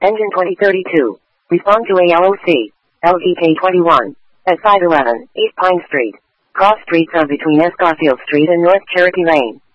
Engine 2032. Respond to ALOC. LGK 21. At 511, East Pine Street. Cross streets are between Escotfield Street and North Cherokee Lane.